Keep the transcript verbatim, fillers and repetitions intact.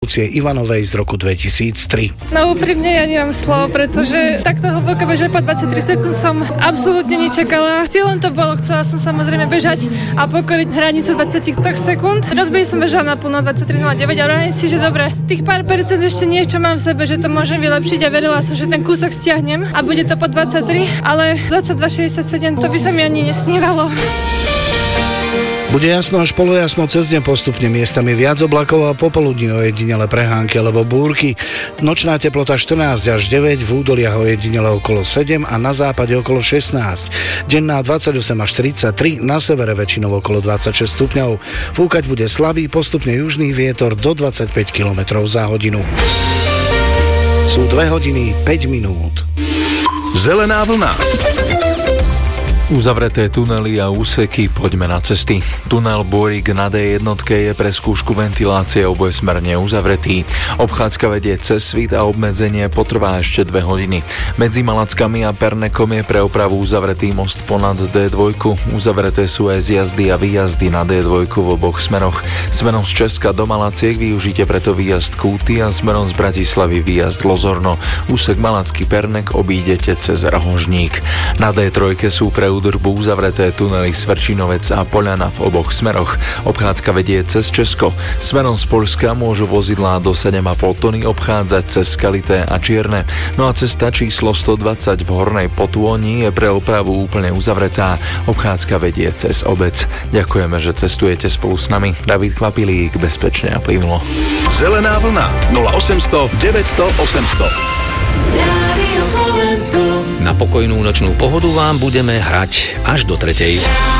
Lucie Ivanovej z roku dvetisíctri. No úprimne ja nemám slov, pretože takto hlboko bežať po dvadsaťtri sekúnd som absolútne nečakala. Cieľom to bolo, chcela som samozrejme bežať a pokoriť hranicu dvadsaťtri sekúnd. Rozbehy som bežala naplno dvadsaťtri nula deväť a hovorím si, že dobre, tých pár percent ešte niečo mám v sebe, že to môžem vylepšiť a verila som, že ten kúsok stiahnem a bude to po dvadsaťtri, ale dvadsaťdva šesťdesiatsedem to by sa mi ani nesnívalo. Bude jasno až polojasno, cez deň postupne miestami viac oblakov a popoludní ojedinele prehánky alebo búrky. Nočná teplota štrnásť až deväť, v údoliach ojedinele okolo sedem a na západe okolo šestnásť. Denná dvadsaťosem až tridsaťtri, na severe väčšinou okolo dvadsaťšesť stupňov. Fúkať bude slabý, postupne južný vietor do dvadsaťpäť kilometrov za hodinu. Sú dve hodiny päť minút. Zelená vlna. Uzavreté tunely a úseky, poďme na cesty. Tunel Bórik na dé jeden je pre skúšku ventilácie obojsmerne uzavretý. Obchádzka vedie cez Svit a obmedzenie potrvá ešte dve hodiny. Medzi Malackami a Pernekom je pre opravu uzavretý most ponad dé dva. Uzavreté sú aj zjazdy a výjazdy na dé dva v oboch smeroch. Smerom z Česka do Malaciek využite preto výjazd Kúty a smerom z Bratislavy výjazd Lozorno. Úsek Malacký Pernek obídete cez Rohožník. Na dé tri sú pre údržbu uzavreté tunely Svrčinovec a Poľana v oboch smeroch. Obchádzka vedie cez Česko. Smerom z Poľska môžu vozidlá do sedem a pol tony obchádzať cez Skalité a Čierne. No a cesta číslo stodvadsať v Hornej Potôni je pre opravu úplne uzavretá. Obchádzka vedie cez Obec. Ďakujeme, že cestujete spolu s nami. David Kvapilík, bezpečne a plynulo. Zelená vlna nula osemsto deväťsto osemsto. Na pokojnú nočnú pohodu vám budeme hrať až do tretej.